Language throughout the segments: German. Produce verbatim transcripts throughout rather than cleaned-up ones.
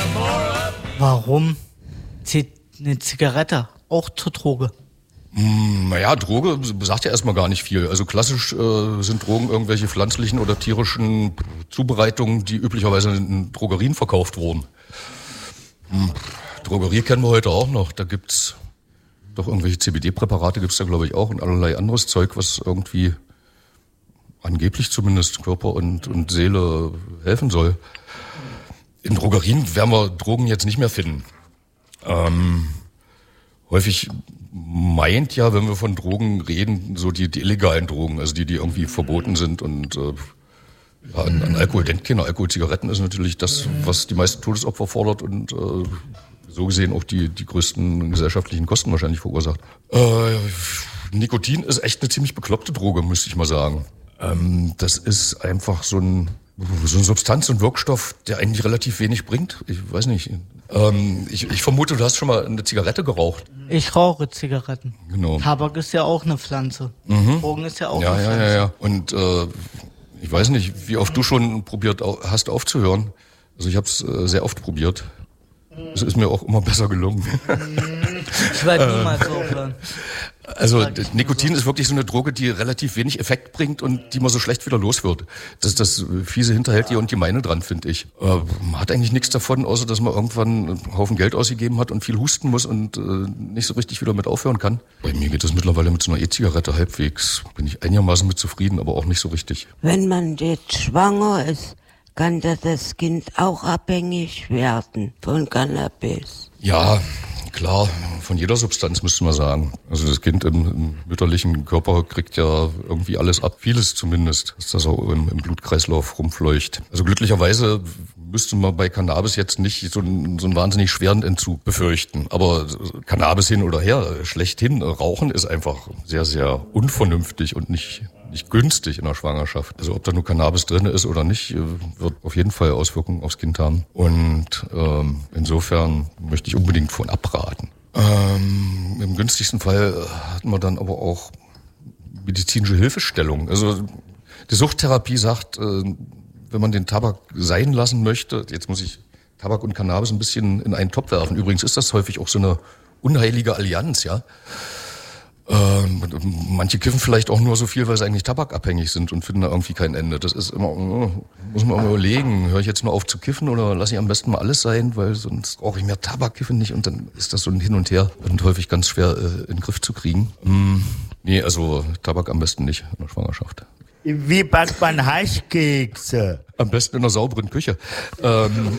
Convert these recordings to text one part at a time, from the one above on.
Warum zählt eine Zigarette auch zur Droge? Hm, naja, Droge sagt ja erstmal gar nicht viel. Also klassisch äh, sind Drogen irgendwelche pflanzlichen oder tierischen Zubereitungen, die üblicherweise in Drogerien verkauft wurden. Hm, Drogerie kennen wir heute auch noch. Da gibt's doch irgendwelche C B D-Präparate, gibt's da glaube ich auch und allerlei anderes Zeug, was irgendwie angeblich zumindest Körper und, und Seele helfen soll. In Drogerien werden wir Drogen jetzt nicht mehr finden. Ähm, häufig meint ja, wenn wir von Drogen reden, so die, die illegalen Drogen, also die, die irgendwie verboten sind und äh, ja, an, an Alkohol denkt keiner. Alkohol, Zigaretten ist natürlich das, was die meisten Todesopfer fordert und äh, so gesehen auch die, die größten gesellschaftlichen Kosten wahrscheinlich verursacht. Äh, Nikotin ist echt eine ziemlich bekloppte Droge, müsste ich mal sagen. Ähm, das ist einfach so ein, so ein Substanz- und Wirkstoff, der eigentlich relativ wenig bringt. Ich weiß nicht. Ähm, ich, ich vermute, du hast schon mal eine Zigarette geraucht. Ich rauche Zigaretten. Genau. Tabak ist ja auch eine Pflanze. Mhm. Drogen ist ja auch ja, eine ja, Pflanze. Ja, ja. Und äh, ich weiß nicht, wie oft du schon probiert hast aufzuhören. Also ich habe es äh, sehr oft probiert. Es ist mir auch immer besser gelungen. Ich werde niemals aufhören. Also Nikotin ist wirklich so eine Droge, die relativ wenig Effekt bringt und die man so schlecht wieder los wird. Das ist das fiese Hinterhältige und Gemeine dran, finde ich. Äh, man hat eigentlich nichts davon, außer dass man irgendwann einen Haufen Geld ausgegeben hat und viel husten muss und äh, nicht so richtig wieder mit aufhören kann. Bei mir geht das mittlerweile mit so einer E-Zigarette halbwegs. Bin ich einigermaßen mit zufrieden, aber auch nicht so richtig. Wenn man jetzt schwanger ist, kann das Kind auch abhängig werden von Cannabis? Ja, klar, von jeder Substanz müsste man sagen. Also das Kind im, im mütterlichen Körper kriegt ja irgendwie alles ab, vieles zumindest, dass das auch im, im Blutkreislauf rumfleucht. Also glücklicherweise müsste man bei Cannabis jetzt nicht so einen, so einen wahnsinnig schweren Entzug befürchten. Aber Cannabis hin oder her, schlechthin, Rauchen ist einfach sehr, sehr unvernünftig und nicht... nicht günstig in der Schwangerschaft. Also ob da nur Cannabis drin ist oder nicht, wird auf jeden Fall Auswirkungen aufs Kind haben. Und ähm, insofern möchte ich unbedingt von abraten. Ähm, im günstigsten Fall hat man dann aber auch medizinische Hilfestellung. Also die Suchttherapie sagt, äh, wenn man den Tabak sein lassen möchte, jetzt muss ich Tabak und Cannabis ein bisschen in einen Topf werfen. Übrigens ist das häufig auch so eine unheilige Allianz, ja. Ähm, manche kiffen vielleicht auch nur so viel, weil sie eigentlich tabakabhängig sind und finden da irgendwie kein Ende. Das ist immer, muss man immer überlegen, höre ich jetzt nur auf zu kiffen oder lasse ich am besten mal alles sein, weil sonst brauche ich mehr Tabak, kiffen nicht und dann ist das so ein Hin und Her und häufig ganz schwer äh, in den Griff zu kriegen. Mm, nee, also Tabak am besten nicht in der Schwangerschaft. Wie backt man Haschkekse? Am besten in einer sauberen Küche. Ähm,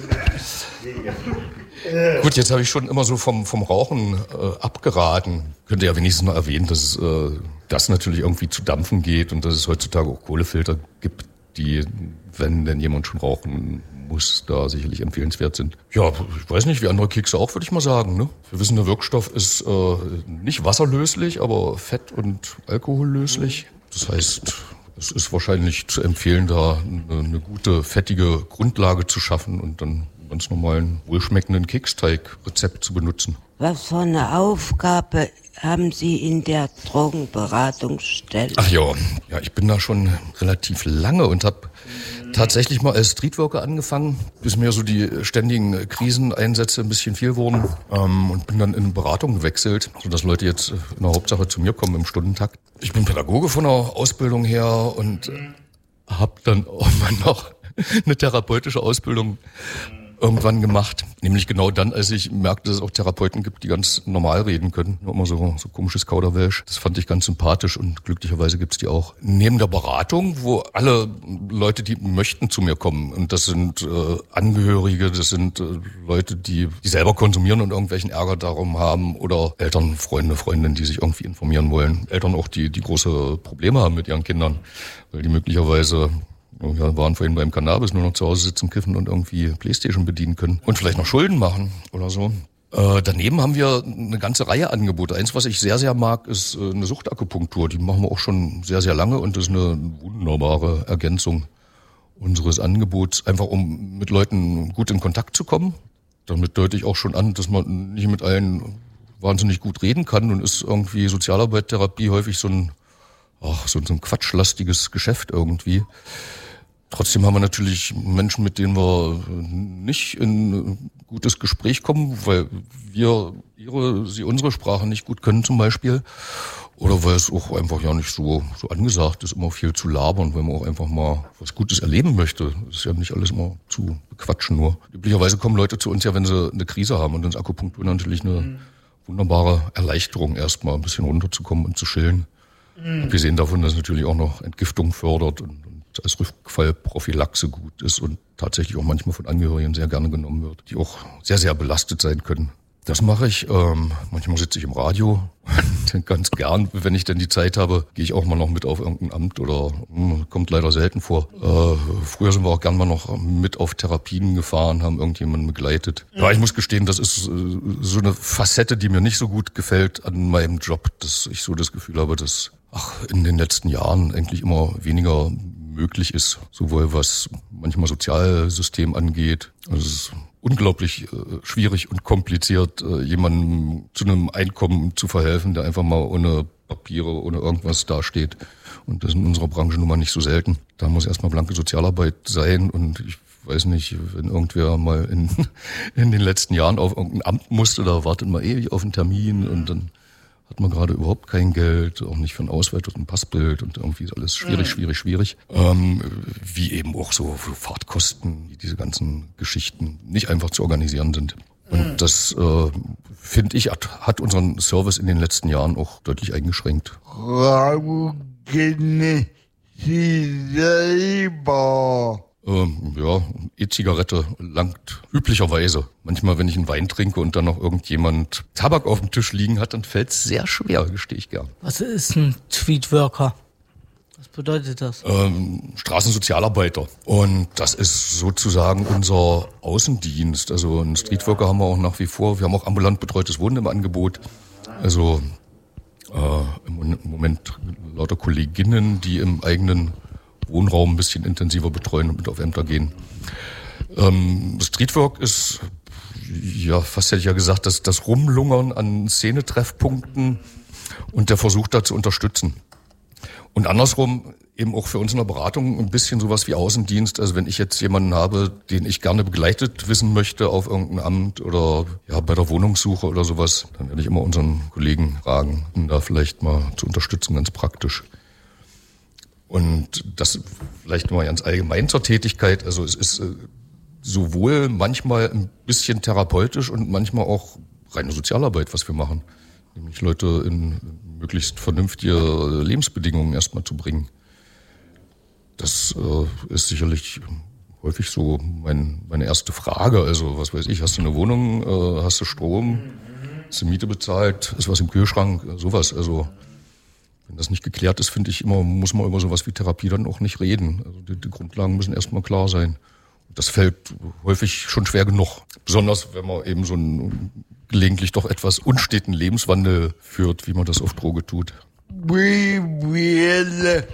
Gut, jetzt habe ich schon immer so vom, vom Rauchen äh, abgeraten. Könnte ja wenigstens mal erwähnen, dass äh, das natürlich irgendwie zu dampfen geht und dass es heutzutage auch Kohlefilter gibt, die, wenn denn jemand schon rauchen muss, da sicherlich empfehlenswert sind. Ja, ich weiß nicht, wie andere Kekse auch, würde ich mal sagen. Ne? Wir wissen, der Wirkstoff ist äh, nicht wasserlöslich, aber fett- und alkohollöslich. Das heißt, es ist wahrscheinlich zu empfehlen, da eine, eine gute, fettige Grundlage zu schaffen und dann ganz normalen, wohlschmeckenden Keksteig-Rezept zu benutzen. Was für eine Aufgabe haben Sie in der Drogenberatungsstelle? Ach ja, ja, ich bin da schon relativ lange und habe tatsächlich mal als Streetworker angefangen, bis mir so die ständigen Kriseneinsätze ein bisschen viel wurden ähm, und bin dann in Beratung gewechselt, sodass Leute jetzt in der Hauptsache zu mir kommen im Stundentakt. Ich bin Pädagoge von der Ausbildung her und habe dann auch mal noch eine therapeutische Ausbildung irgendwann gemacht. Nämlich genau dann, als ich merkte, dass es auch Therapeuten gibt, die ganz normal reden können. Nur immer so, so komisches Kauderwelsch. Das fand ich ganz sympathisch und glücklicherweise gibt's die auch. Neben der Beratung, wo alle Leute, die möchten, zu mir kommen. Und das sind äh, Angehörige, das sind äh, Leute, die, die selber konsumieren und irgendwelchen Ärger darum haben. Oder Eltern, Freunde, Freundinnen, die sich irgendwie informieren wollen. Eltern auch, die, die große Probleme haben mit ihren Kindern. Weil die möglicherweise... Wir waren vorhin beim Cannabis, nur noch zu Hause sitzen, kiffen und irgendwie Playstation bedienen können. Und vielleicht noch Schulden machen oder so. Äh, daneben haben wir eine ganze Reihe Angebote. Eins, was ich sehr, sehr mag, ist äh, eine Suchtakupunktur. Die machen wir auch schon sehr, sehr lange und das ist eine wunderbare Ergänzung unseres Angebots. Einfach um mit Leuten gut in Kontakt zu kommen. Damit deute ich auch schon an, dass man nicht mit allen wahnsinnig gut reden kann und ist irgendwie Sozialarbeit, Therapie häufig so ein, ach, so ein quatschlastiges Geschäft irgendwie. Trotzdem haben wir natürlich Menschen, mit denen wir nicht in gutes Gespräch kommen, weil wir ihre, sie unsere Sprache nicht gut können zum Beispiel. Oder weil es auch einfach ja nicht so, so angesagt ist, immer viel zu labern, weil man auch einfach mal was Gutes erleben möchte. Das ist ja nicht alles immer zu bequatschen nur. Üblicherweise kommen Leute zu uns ja, wenn sie eine Krise haben, und dann ist Akupunktur natürlich eine mhm. wunderbare Erleichterung, erstmal ein bisschen runterzukommen und zu chillen. Mhm. Abgesehen davon, dass es natürlich auch noch Entgiftung fördert und, und als Rückfallprophylaxe gut ist und tatsächlich auch manchmal von Angehörigen sehr gerne genommen wird, die auch sehr, sehr belastet sein können. Das mache ich. Ähm, manchmal sitze ich im Radio. Ganz gern, wenn ich denn die Zeit habe, gehe ich auch mal noch mit auf irgendein Amt oder mh, kommt leider selten vor. Äh, früher sind wir auch gern mal noch mit auf Therapien gefahren, haben irgendjemanden begleitet. Ja, ich muss gestehen, das ist äh, so eine Facette, die mir nicht so gut gefällt an meinem Job, dass ich so das Gefühl habe, dass ach, in den letzten Jahren eigentlich immer weniger möglich ist, sowohl was manchmal Sozialsystem angeht. Also es ist unglaublich äh, schwierig und kompliziert, äh, jemandem zu einem Einkommen zu verhelfen, der einfach mal ohne Papiere, ohne irgendwas dasteht. Und das ist in unserer Branche nun mal nicht so selten. Da muss erstmal blanke Sozialarbeit sein, und ich weiß nicht, wenn irgendwer mal in, in den letzten Jahren auf irgendein Amt musste, da wartet man ewig auf einen Termin, und dann hat man gerade überhaupt kein Geld, auch nicht für einen Ausweis und ein Passbild, und irgendwie ist alles schwierig, schwierig, schwierig. Ähm, wie eben auch so Fahrtkosten, wie diese ganzen Geschichten nicht einfach zu organisieren sind. Und das, äh, finde ich, hat, hat unseren Service in den letzten Jahren auch deutlich eingeschränkt. Rauchen Sie selber? Ähm, ja, E-Zigarette langt üblicherweise. Manchmal, wenn ich einen Wein trinke und dann noch irgendjemand Tabak auf dem Tisch liegen hat, dann fällt es sehr schwer, gestehe ich gern. Was ist ein Streetworker? Was bedeutet das? Ähm, Straßensozialarbeiter. Und das ist sozusagen unser Außendienst. Also einen Streetworker haben wir auch nach wie vor. Wir haben auch ambulant betreutes Wohnen im Angebot. Also äh, im Moment lauter Kolleginnen, die im eigenen Wohnraum ein bisschen intensiver betreuen und mit auf Ämter gehen. Ähm, Streetwork ist, ja, fast hätte ich ja gesagt, das, das Rumlungern an Szenetreffpunkten und der Versuch, da zu unterstützen. Und andersrum eben auch für uns in der Beratung ein bisschen sowas wie Außendienst. Also wenn ich jetzt jemanden habe, den ich gerne begleitet wissen möchte auf irgendein Amt oder ja bei der Wohnungssuche oder sowas, dann werde ich immer unseren Kollegen fragen, um da vielleicht mal zu unterstützen, ganz praktisch. Und das vielleicht mal ganz allgemein zur Tätigkeit. Also es ist äh, sowohl manchmal ein bisschen therapeutisch und manchmal auch reine Sozialarbeit, was wir machen. Nämlich Leute in möglichst vernünftige Lebensbedingungen erstmal zu bringen. Das äh, ist sicherlich häufig so mein, meine erste Frage. Also was weiß ich, hast du eine Wohnung, äh, hast du Strom, hast du Miete bezahlt, ist was im Kühlschrank, sowas. Also wenn das nicht geklärt ist, finde ich immer, muss man über sowas wie Therapie dann auch nicht reden. Also die, die Grundlagen müssen erstmal klar sein. Und das fällt häufig schon schwer genug. Besonders wenn man eben so einen gelegentlich doch etwas unsteten Lebenswandel führt, wie man das auf Droge tut. Wie viele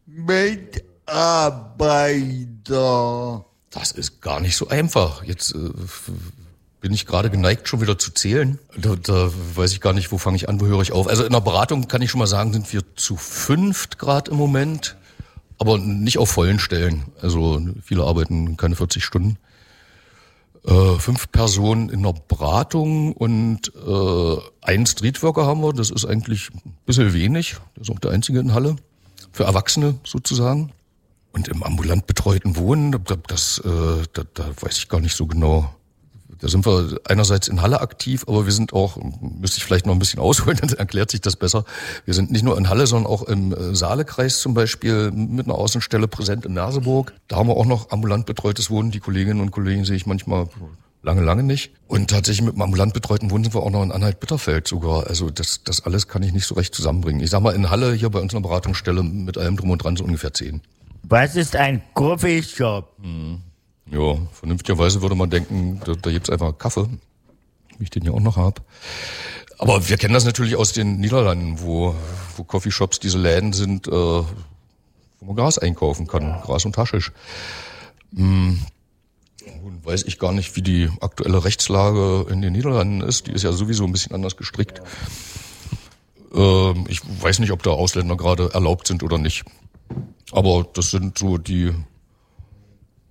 Mitarbeiter? Das ist gar nicht so einfach. Jetzt äh, bin ich gerade geneigt, schon wieder zu zählen. Da, da weiß ich gar nicht, wo fange ich an, wo höre ich auf. Also in der Beratung kann ich schon mal sagen, sind wir zu fünft gerade im Moment, aber nicht auf vollen Stellen. Also viele arbeiten keine vierzig Stunden. Äh, fünf Personen in der Beratung und äh, einen Streetworker haben wir. Das ist eigentlich ein bisschen wenig. Das ist auch der einzige in Halle. Für Erwachsene sozusagen. Und im ambulant betreuten Wohnen, das, äh, da, da weiß ich gar nicht so genau. Da sind wir einerseits in Halle aktiv, aber wir sind auch, müsste ich vielleicht noch ein bisschen ausholen, dann erklärt sich das besser. Wir sind nicht nur in Halle, sondern auch im Saalekreis zum Beispiel mit einer Außenstelle präsent in Merseburg. Da haben wir auch noch ambulant betreutes Wohnen. Die Kolleginnen und Kollegen sehe ich manchmal lange, lange nicht. Und tatsächlich mit dem ambulant betreuten Wohnen sind wir auch noch in Anhalt-Bitterfeld sogar. Also das, das alles kann ich nicht so recht zusammenbringen. Ich sag mal, in Halle hier bei uns in der Beratungsstelle mit allem drum und dran so ungefähr zehn. Was ist ein Coffeeshop? Hm. Ja, vernünftigerweise würde man denken, da, da gibt's einfach Kaffee, wie ich den ja auch noch habe. Aber wir kennen das natürlich aus den Niederlanden, wo, wo Coffeeshops diese Läden sind, äh, wo man Gras einkaufen kann, Gras und Haschisch. Hm. Nun weiß ich gar nicht, wie die aktuelle Rechtslage in den Niederlanden ist. Die ist ja sowieso ein bisschen anders gestrickt. Ähm, ich weiß nicht, ob da Ausländer gerade erlaubt sind oder nicht. Aber das sind so die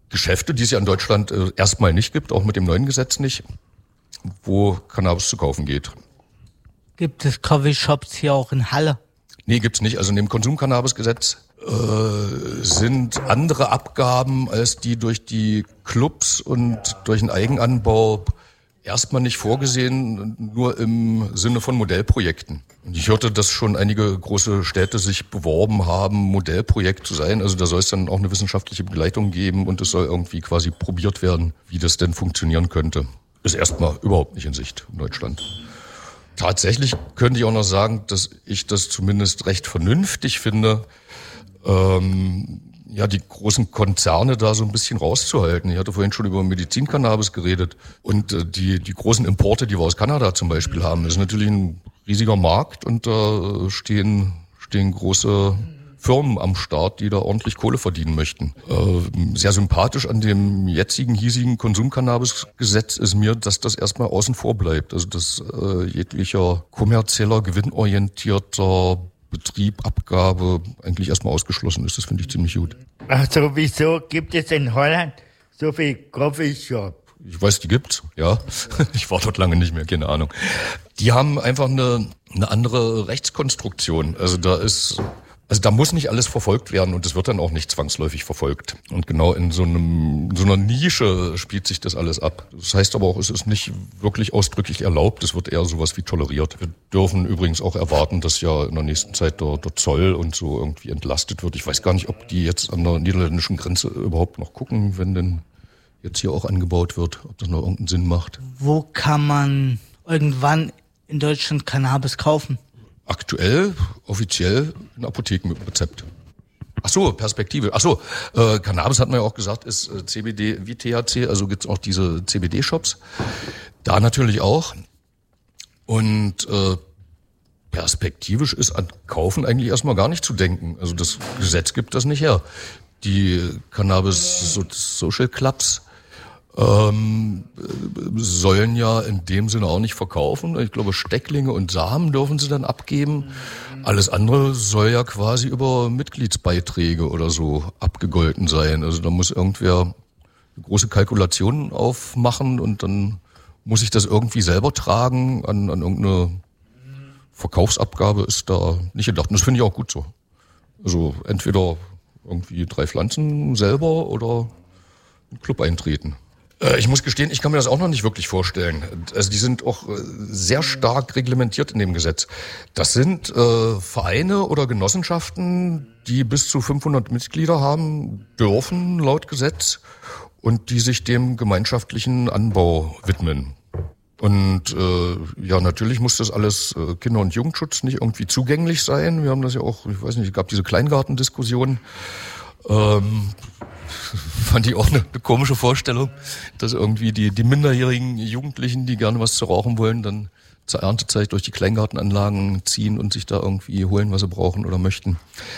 Geschäfte, die es ja in Deutschland äh, erstmal nicht gibt, auch mit dem neuen Gesetz nicht, wo Cannabis zu kaufen geht. Gibt es Coffeeshops hier auch in Halle? Nee, gibt's nicht. Also in dem Konsumcannabisgesetz äh, sind andere Abgaben als die durch die Clubs und durch den Eigenanbau erstmal nicht vorgesehen, nur im Sinne von Modellprojekten. Und ich hörte, dass schon einige große Städte sich beworben haben, Modellprojekt zu sein. Also da soll es dann auch eine wissenschaftliche Begleitung geben und es soll irgendwie quasi probiert werden, wie das denn funktionieren könnte. Ist erstmal überhaupt nicht in Sicht in Deutschland. Tatsächlich könnte ich auch noch sagen, dass ich das zumindest recht vernünftig finde, ähm, ja, die großen Konzerne da so ein bisschen rauszuhalten. Ich hatte vorhin schon über Medizincannabis geredet und äh, die die großen Importe, die wir aus Kanada zum Beispiel haben, ist natürlich ein riesiger Markt und da äh, stehen stehen große Firmen am Start, die da ordentlich Kohle verdienen möchten. Äh, sehr sympathisch an dem jetzigen hiesigen Konsumcannabisgesetz ist mir, dass das erstmal außen vor bleibt. Also dass äh, jeglicher kommerzieller, gewinnorientierter Betrieb, Abgabe eigentlich erstmal ausgeschlossen ist. Das finde ich ziemlich gut. Ach so, wieso gibt es in Holland so viel Coffeeshop? Ich weiß, die gibt's, ja. Ich war dort lange nicht mehr, keine Ahnung. Die haben einfach eine, eine andere Rechtskonstruktion. Also da ist, also da muss nicht alles verfolgt werden und es wird dann auch nicht zwangsläufig verfolgt. Und genau in so einem, in so einer Nische spielt sich das alles ab. Das heißt aber auch, es ist nicht wirklich ausdrücklich erlaubt. Es wird eher sowas wie toleriert. Wir dürfen übrigens auch erwarten, dass ja in der nächsten Zeit der, der Zoll und so irgendwie entlastet wird. Ich weiß gar nicht, ob die jetzt an der niederländischen Grenze überhaupt noch gucken, wenn denn jetzt hier auch angebaut wird, ob das noch irgendeinen Sinn macht. Wo kann man irgendwann in Deutschland Cannabis kaufen? Aktuell, offiziell in Apotheken mit Rezept. Ach so, Perspektive. Ach so, äh, Cannabis hat man ja auch gesagt, ist äh, C B D wie T H C, also gibt's auch diese C B D-Shops. Da natürlich auch. Und äh, perspektivisch ist an Kaufen eigentlich erstmal gar nicht zu denken. Also das Gesetz gibt das nicht her. Die Cannabis-Social Clubs ähm, sollen ja in dem Sinne auch nicht verkaufen. Ich glaube, Stecklinge und Samen dürfen sie dann abgeben. Alles andere soll ja quasi über Mitgliedsbeiträge oder so abgegolten sein. Also da muss irgendwer eine große Kalkulation aufmachen und dann muss ich das irgendwie selber tragen. An, an irgendeine Verkaufsabgabe ist da nicht gedacht. Und das finde ich auch gut so. Also entweder irgendwie drei Pflanzen selber oder einen Club eintreten. Ich muss gestehen, ich kann mir das auch noch nicht wirklich vorstellen. Also die sind auch sehr stark reglementiert in dem Gesetz. Das sind äh, Vereine oder Genossenschaften, die bis zu fünfhundert Mitglieder haben dürfen laut Gesetz und die sich dem gemeinschaftlichen Anbau widmen. Und äh, ja, natürlich muss das alles äh, Kinder- und Jugendschutz nicht irgendwie zugänglich sein. Wir haben das ja auch, ich weiß nicht, es gab diese Kleingartendiskussion. Ähm, fand ich auch eine, eine komische Vorstellung, dass irgendwie die, die minderjährigen Jugendlichen, die gerne was zu rauchen wollen, dann zur Erntezeit durch die Kleingartenanlagen ziehen und sich da irgendwie holen, was sie brauchen oder möchten.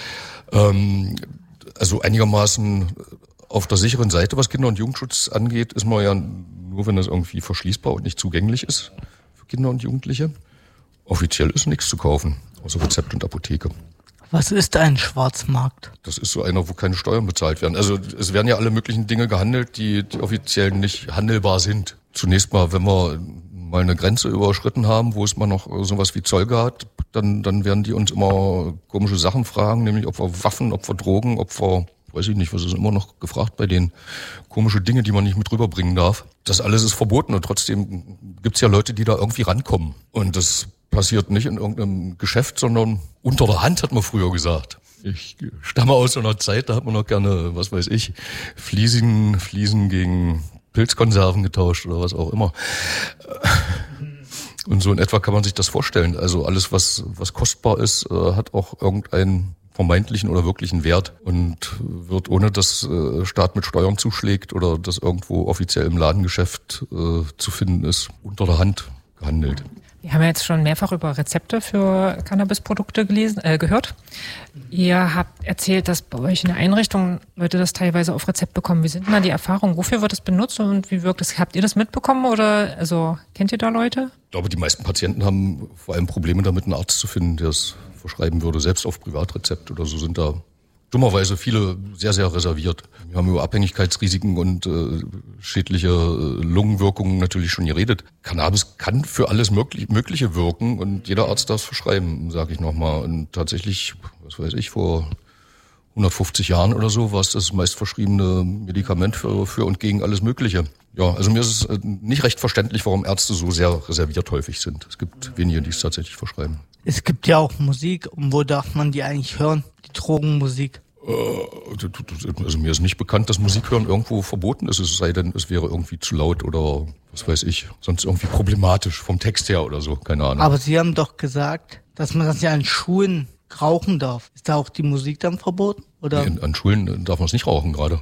Ähm, also einigermaßen auf der sicheren Seite, was Kinder- und Jugendschutz angeht, ist man ja nur, wenn das irgendwie verschließbar und nicht zugänglich ist für Kinder und Jugendliche. Offiziell ist nichts zu kaufen, außer Rezept und Apotheke. Was ist ein Schwarzmarkt? Das ist so einer, wo keine Steuern bezahlt werden. Also es werden ja alle möglichen Dinge gehandelt, die, die offiziell nicht handelbar sind. Zunächst mal, wenn wir mal eine Grenze überschritten haben, wo es mal noch sowas wie Zoll gab, dann, dann werden die uns immer komische Sachen fragen, nämlich ob wir Waffen, ob wir Drogen, ob wir, weiß ich nicht, was ist immer noch gefragt bei denen, komische Dinge, die man nicht mit rüberbringen darf. Das alles ist verboten und trotzdem gibt's ja Leute, die da irgendwie rankommen. Und das passiert nicht in irgendeinem Geschäft, sondern unter der Hand, hat man früher gesagt. Ich stamme aus so einer Zeit, da hat man noch gerne, was weiß ich, Fliesen, Fliesen gegen Pilzkonserven getauscht oder was auch immer. Und so in etwa kann man sich das vorstellen. Also alles, was, was kostbar ist, hat auch irgendeinen vermeintlichen oder wirklichen Wert und wird, ohne dass Staat mit Steuern zuschlägt oder das irgendwo offiziell im Ladengeschäft äh, zu finden ist, unter der Hand gehandelt. Wir haben ja jetzt schon mehrfach über Rezepte für Cannabisprodukte gelesen, äh, gehört. Ihr habt erzählt, dass bei euch in der Einrichtung Leute das teilweise auf Rezept bekommen. Wie sind denn da die Erfahrungen? Wofür wird das benutzt und wie wirkt es? Habt ihr das mitbekommen oder also kennt ihr da Leute? Ich glaube, die meisten Patienten haben vor allem Probleme damit, einen Arzt zu finden, der es verschreiben würde, selbst auf Privatrezept oder so sind da dummerweise viele sehr, sehr reserviert. Wir haben über Abhängigkeitsrisiken und äh, schädliche äh, Lungenwirkungen natürlich schon geredet. Cannabis kann für alles möglich, Mögliche wirken und jeder Arzt darf es verschreiben, sage ich nochmal. Und tatsächlich, was weiß ich, vor hundertfünfzig Jahren oder so war es das meistverschriebene Medikament für, für und gegen alles Mögliche. Ja, also mir ist es nicht recht verständlich, warum Ärzte so sehr reserviert häufig sind. Es gibt wenige, die es tatsächlich verschreiben. Es gibt ja auch Musik, und wo darf man die eigentlich hören? Die Drogenmusik. Also mir ist nicht bekannt, dass Musik hören irgendwo verboten ist, es sei denn, es wäre irgendwie zu laut oder was weiß ich, sonst irgendwie problematisch vom Text her oder so, keine Ahnung. Aber Sie haben doch gesagt, dass man das ja an Schulen rauchen darf. Ist da auch die Musik dann verboten? Oder? Nee, an Schulen darf man es nicht rauchen gerade.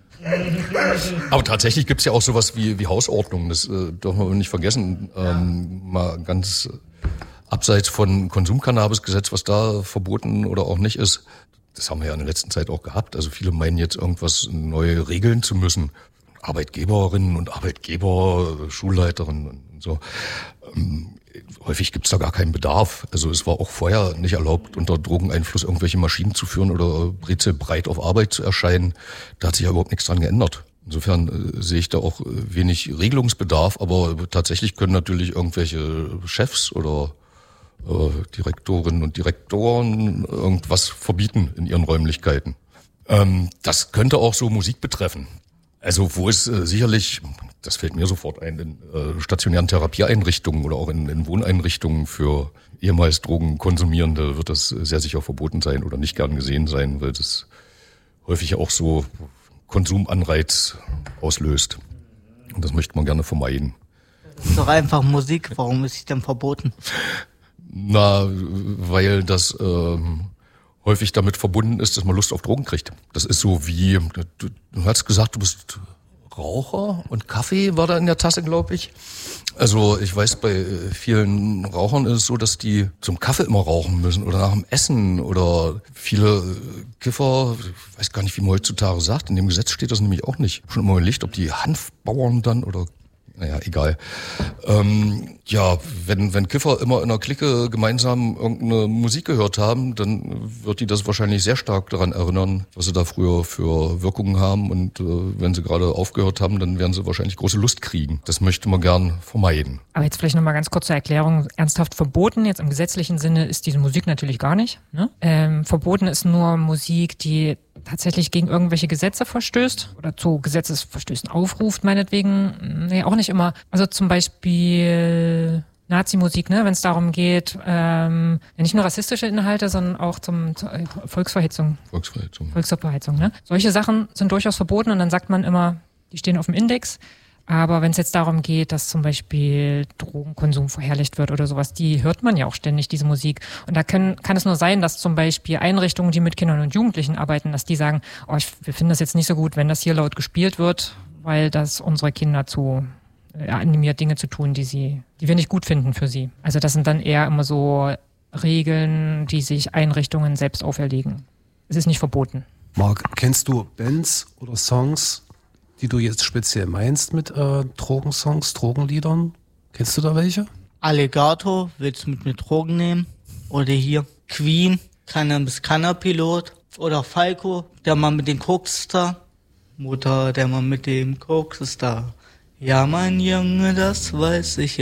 Aber tatsächlich gibt's ja auch sowas wie, wie Hausordnung, das äh, dürfen wir nicht vergessen. Ähm, mal ganz abseits von Konsumcannabisgesetz, was da verboten oder auch nicht ist. Das haben wir ja in der letzten Zeit auch gehabt. Also viele meinen jetzt irgendwas neu regeln zu müssen. Arbeiitgeberinnen und Arbeitgeber, Schulleiterinnen und so. Ähm, häufig gibt's da gar keinen Bedarf. Also es war auch vorher nicht erlaubt, unter Drogeneinfluss irgendwelche Maschinen zu führen oder brezelbreit auf Arbeit zu erscheinen. Da hat sich ja überhaupt nichts dran geändert. Insofern äh, sehe ich da auch äh, wenig Regelungsbedarf, aber tatsächlich können natürlich irgendwelche Chefs oder äh, Direktorinnen und Direktoren irgendwas verbieten in ihren Räumlichkeiten. Ähm, das könnte auch so Musik betreffen. Also wo es äh, sicherlich, das fällt mir sofort ein, in äh, stationären Therapieeinrichtungen oder auch in, in Wohneinrichtungen für ehemals Drogenkonsumierende wird das sehr sicher verboten sein oder nicht gern gesehen sein, weil das häufig auch so Konsumanreiz auslöst. Und das möchte man gerne vermeiden. Das ist doch einfach Musik. Warum ist sie denn verboten? Na, weil das ähm, häufig damit verbunden ist, dass man Lust auf Drogen kriegt. Das ist so wie, du, du hast gesagt, du bist Raucher und Kaffee war da in der Tasse, glaube ich. Also ich weiß, bei vielen Rauchern ist es so, dass die zum Kaffee immer rauchen müssen oder nach dem Essen oder viele Kiffer, ich weiß gar nicht, wie man heutzutage sagt, in dem Gesetz steht das nämlich auch nicht. Schon immer überlegt, ob die Hanfbauern dann oder naja, egal. Ähm, ja, wenn, wenn Kiffer immer in einer Clique gemeinsam irgendeine Musik gehört haben, dann wird die das wahrscheinlich sehr stark daran erinnern, was sie da früher für Wirkungen haben. Und äh, wenn sie gerade aufgehört haben, dann werden sie wahrscheinlich große Lust kriegen. Das möchte man gern vermeiden. Aber jetzt vielleicht nochmal ganz kurz zur Erklärung. Ernsthaft verboten, jetzt im gesetzlichen Sinne, ist diese Musik natürlich gar nicht. Ne? Ähm, verboten ist nur Musik, die tatsächlich gegen irgendwelche Gesetze verstößt oder zu Gesetzesverstößen aufruft, meinetwegen. Nee, auch nicht immer. Also zum Beispiel Nazi-Musik, ne, wenn es darum geht, ähm, nicht nur rassistische Inhalte, sondern auch zum, zur Volksverhetzung. Volksverhetzung. Volksverhetzung, ne? Solche Sachen sind durchaus verboten und dann sagt man immer, die stehen auf dem Index. Aber wenn es jetzt darum geht, dass zum Beispiel Drogenkonsum verherrlicht wird oder sowas, die hört man ja auch ständig, diese Musik. Und da können, kann es nur sein, dass zum Beispiel Einrichtungen, die mit Kindern und Jugendlichen arbeiten, dass die sagen, oh, ich, wir finden das jetzt nicht so gut, wenn das hier laut gespielt wird, weil das unsere Kinder zu äh, animiert, Dinge zu tun, die sie, die wir nicht gut finden für sie. Also das sind dann eher immer so Regeln, die sich Einrichtungen selbst auferlegen. Es ist nicht verboten. Marc, kennst du Bands oder Songs, die du jetzt speziell meinst mit äh, Drogensongs, Drogenliedern? Kennst du da welche? Alligator, willst du mit mir Drogen nehmen? Oder hier Queen, Cannabis Pilot. Oder Falco, der Mann mit dem Kokstar. Mutter, der Mann mit dem Kokstar. Ja, mein Junge, das weiß ich.